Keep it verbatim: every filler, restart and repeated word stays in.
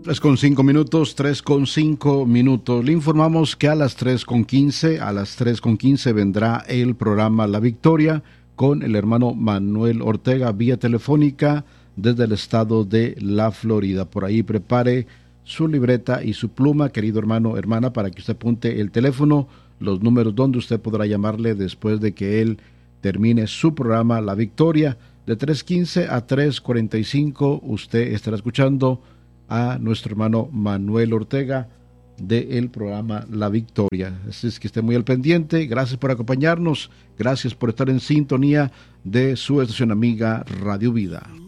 Tres con cinco minutos, tres con cinco minutos. Le informamos que a las tres con quince, a las tres con quince vendrá el programa La Victoria con el hermano Manuel Ortega vía telefónica desde el estado de la Florida. Por ahí prepare su libreta y su pluma, querido hermano, hermana, para que usted apunte el teléfono, los números donde usted podrá llamarle después de que él termine su programa La Victoria. De tres quince a tres cuarenta y cinco usted estará escuchando a nuestro hermano Manuel Ortega del programa La Victoria. Así es que esté muy al pendiente. Gracias por acompañarnos. Gracias por estar en sintonía de su estación amiga Radio Vida.